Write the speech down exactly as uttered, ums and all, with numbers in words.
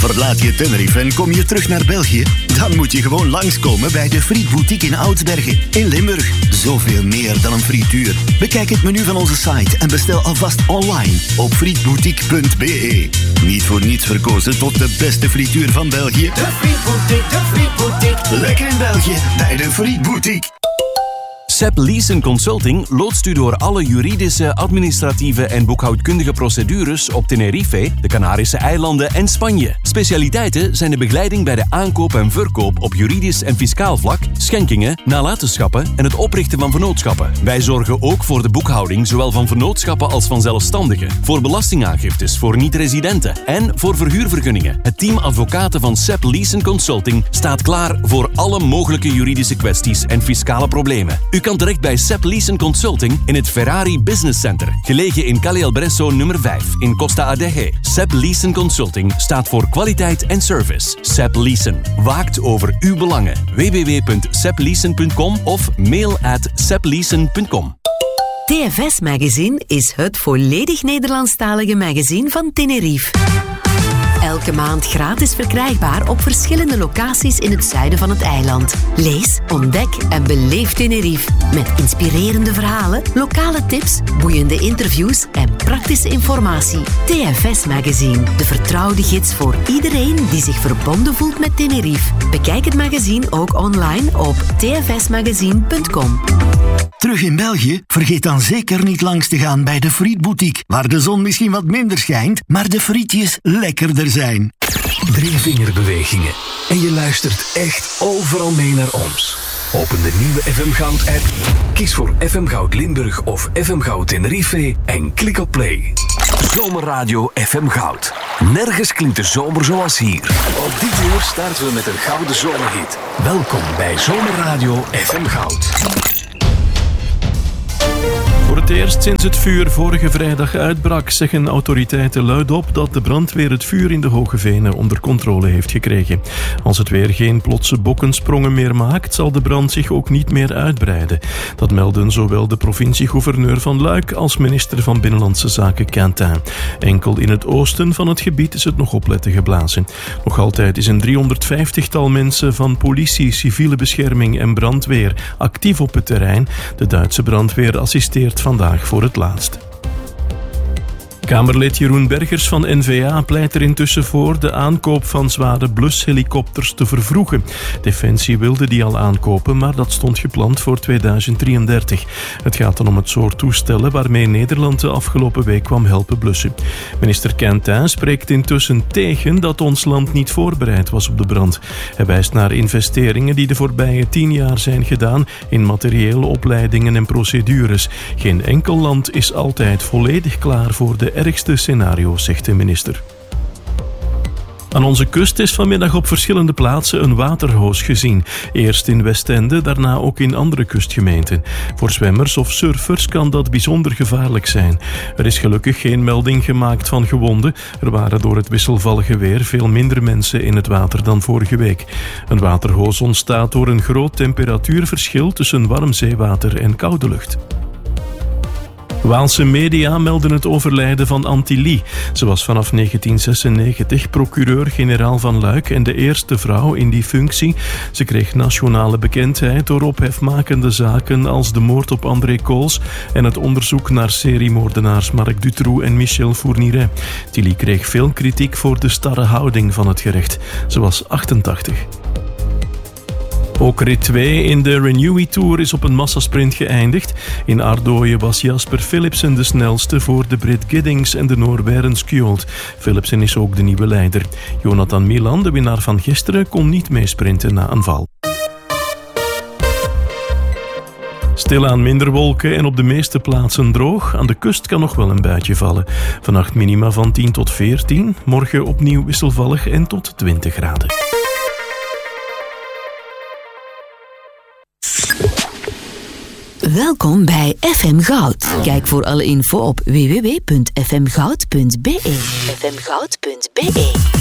Verlaat je Tenerife en kom je terug naar België? Dan moet je gewoon langskomen bij de Friet Boutique in Oudsbergen in Limburg. Zoveel meer dan een frituur. Bekijk het menu van onze site en bestel alvast online op frietboutique punt b e. Niet voor niets verkozen tot de beste frituur van België. De Friet Boutique, de Friet Boutique. Lekker in België bij de Friet Boutique. Sepp Leeson Consulting loodst u door alle juridische, administratieve en boekhoudkundige procedures op Tenerife, de Canarische eilanden en Spanje. Specialiteiten zijn de begeleiding bij de aankoop en verkoop op juridisch en fiscaal vlak, schenkingen, nalatenschappen en het oprichten van vennootschappen. Wij zorgen ook voor de boekhouding zowel van vennootschappen als van zelfstandigen, voor belastingaangiftes voor niet-residenten en voor verhuurvergunningen. Het team advocaten van Sepp Leeson Consulting staat klaar voor alle mogelijke juridische kwesties en fiscale problemen. U kan terecht bij Sepp Leeson Consulting in het Ferrari Business Center, gelegen in Calle El Bresso nummer vijf in Costa Adeje. Sepp Leeson Consulting staat voor kwaliteit en service. Sepp Leeson waakt over uw belangen. w w w punt sepp leeson punt com of mail at sepp leeson punt com. T F S Magazine is het volledig Nederlandstalige magazine van Tenerife. Elke maand gratis verkrijgbaar op verschillende locaties in het zuiden van het eiland. Lees, ontdek en beleef Tenerife. Met inspirerende verhalen, lokale tips, boeiende interviews en praktische informatie. T F S Magazine, de vertrouwde gids voor iedereen die zich verbonden voelt met Tenerife. Bekijk het magazine ook online op t f s magazine punt com. Terug in België? Vergeet dan zeker niet langs te gaan bij de Friet Boutique, waar de zon misschien wat minder schijnt, maar de frietjes lekkerder zijn. Drie vingerbewegingen en je luistert echt overal mee naar ons. Open de nieuwe F M Goud app, kies voor F M Goud Limburg of F M Goud Tenerife en klik op play. Zomerradio F M Goud. Nergens klinkt de zomer zoals hier. Op dit uur starten we met een gouden zomerhit. Welkom bij Zomerradio F M Goud. Voor het eerst sinds het vuur vorige vrijdag uitbrak, zeggen autoriteiten luidop dat de brandweer het vuur in de Hoge Venen onder controle heeft gekregen. Als het weer geen plotse bokkensprongen meer maakt, zal de brand zich ook niet meer uitbreiden. Dat melden zowel de provincie-gouverneur van Luik als minister van Binnenlandse Zaken Quentin. Enkel in het oosten van het gebied is het nog opletten geblazen. Nog altijd is een driehonderdvijftigtal mensen van politie, civiele bescherming en brandweer actief op het terrein. De Duitse brandweer assisteert vandaag voor het laatst. Kamerlid Jeroen Bergers van N V A pleit er intussen voor de aankoop van zware blushelikopters te vervroegen. Defensie wilde die al aankopen, maar dat stond gepland voor tweeduizend drieëndertig. Het gaat dan om het soort toestellen waarmee Nederland de afgelopen week kwam helpen blussen. Minister Quentin spreekt intussen tegen dat ons land niet voorbereid was op de brand. Hij wijst naar investeringen die de voorbije tien jaar zijn gedaan in materiële opleidingen en procedures. Geen enkel land is altijd volledig klaar voor de ergste scenario's, zegt de minister. Aan onze kust is vanmiddag op verschillende plaatsen een waterhoos gezien. Eerst in Westende, daarna ook in andere kustgemeenten. Voor zwemmers of surfers kan dat bijzonder gevaarlijk zijn. Er is gelukkig geen melding gemaakt van gewonden. Er waren door het wisselvallige weer veel minder mensen in het water dan vorige week. Een waterhoos ontstaat door een groot temperatuurverschil tussen warm zeewater en koude lucht. Waalse media melden het overlijden van Antilly. Ze was vanaf negentien zesennegentig procureur-generaal van Luik en de eerste vrouw in die functie. Ze kreeg nationale bekendheid door ophefmakende zaken als de moord op André Kools en het onderzoek naar seriemoordenaars Marc Dutroux en Michel Fourniret. Tilly kreeg veel kritiek voor de starre houding van het gerecht. Ze was achtentachtig. Ook rit twee in de Renewy Tour is op een massasprint geëindigd. In Ardooien was Jasper Philipsen de snelste voor de Brit Giddings en de Noor Berend Skjold. Philipsen is ook de nieuwe leider. Jonathan Milan, de winnaar van gisteren, kon niet meesprinten na een val. Stilaan minder wolken en op de meeste plaatsen droog. Aan de kust kan nog wel een buitje vallen. Vannacht minima van tien tot veertien. Morgen opnieuw wisselvallig en tot twintig graden. Welkom bij F M Goud. Kijk voor alle info op w w w punt f m goud punt b e. f m goud punt b e